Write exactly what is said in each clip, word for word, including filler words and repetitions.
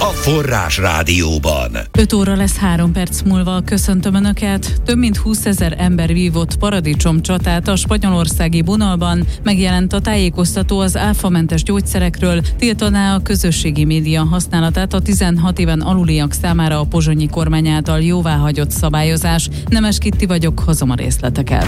a Forrás Rádióban. öt óra lesz három perc múlva. Köszöntöm Önöket. Több mint húszezer ember vívott paradicsomcsatát a spanyolországi Bunalban. Megjelent a tájékoztató az áfamentes gyógyszerekről, tiltaná a közösségi média használatát a tizenhat éven aluliak számára a pozsonyi kormány által jóváhagyott szabályozás. Nemes Kitti vagyok, hozom a részleteket.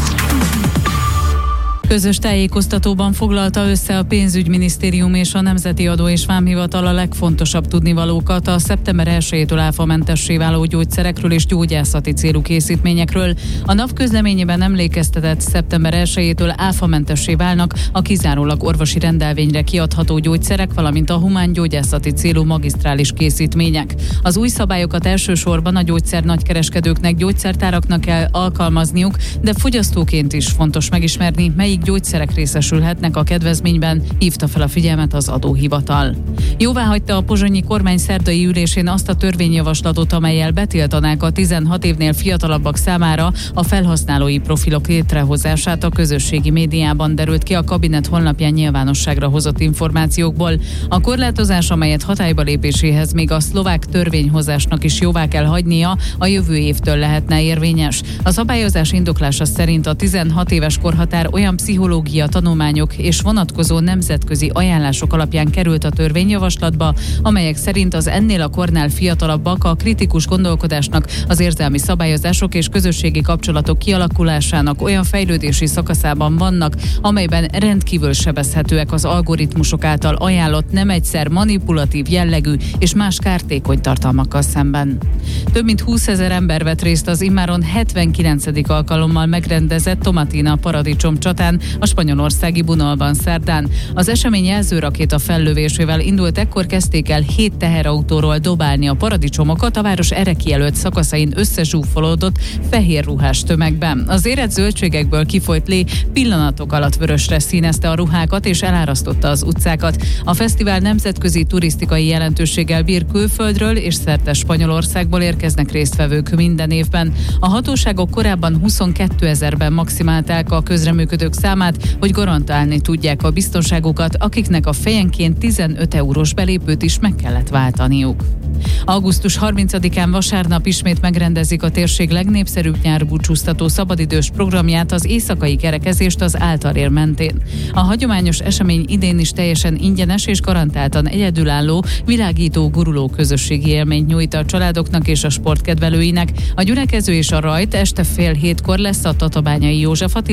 Közös tájékoztatóban foglalta össze a pénzügyminisztérium és a Nemzeti Adó és Vámhivatal a legfontosabb tudnivalókat a szeptember elsejétől áfamentessé váló gyógyszerekről és gyógyászati célú készítményekről. A NAV közleményében emlékeztetett, szeptember elsejétől áfamentessé válnak a kizárólag orvosi rendelvényre kiadható gyógyszerek, valamint a humán gyógyászati célú magisztrális készítmények. Az új szabályokat elsősorban a gyógyszer nagykereskedőknek, gyógyszertáraknak kell alkalmazniuk, de fogyasztóként is fontos megismerni, melyik gyógyszerek részesülhetnek a kedvezményben, hívta fel a figyelmet az adóhivatal. Jóváhagyta a pozsonyi kormány szerdai ülésén azt a törvényjavaslatot, amellyel betiltanák a tizenhat évnél fiatalabbak számára a felhasználói profilok létrehozását a közösségi médiában, derült ki a kabinet honlapján nyilvánosságra hozott információkból. A korlátozás, amelyet hatályba lépéséhez még a szlovák törvényhozásnak is jóvá kell hagynia, a jövő évtől lehetne érvényes. A szabályozás indoklása szerint a tizenhat éves korhatár olyan pszichológia tanulmányok és vonatkozó nemzetközi ajánlások alapján került a törvényjavaslatba, amelyek szerint az ennél a kornál fiatalabbak a kritikus gondolkodásnak, az érzelmi szabályozások és közösségi kapcsolatok kialakulásának olyan fejlődési szakaszában vannak, amelyben rendkívül sebezhetőek az algoritmusok által ajánlott nem egyszer manipulatív jellegű és más kártékony tartalmakkal szemben. Több mint húszezer ember vett részt az immáron hetvenkilencedik alkalommal megrendezett Tomatina paradicsom csatán a spanyolországi Bunalban szerdán. Az esemény jelzőrakéta fellövésével indult, ekkor kezdték el hét teherautóról dobálni a paradicsomokat a város erre kijelölt szakaszain összezsúfolódott fehér ruhás tömegben. Az érett zöldségekből kifolyt lé pillanatok alatt vörösre színezte a ruhákat és elárasztotta az utcákat. A fesztivál nemzetközi turisztikai jelentőséggel bír, külföldről és szerte Spanyolországból érkeznek résztvevők minden évben. A hatóságok korábban huszonkétezerben maximálták a közreműködők számát, hogy garantálni tudják a biztonságukat, akiknek a fejenként tizenöt eurós belépőt is meg kellett váltaniuk. augusztus harmincadikán vasárnap ismét megrendezik a térség legnépszerűbb nyárbúcsúztató szabadidős programját, az éjszakai kerekezést az Áltarér mentén. A hagyományos esemény idén is teljesen ingyenes és garantáltan egyedülálló, világító, guruló közösségi élményt nyújt a családoknak és a sportkedvelőinek. A gyülekező és a rajt este fél hétkor lesz a Tatabányai József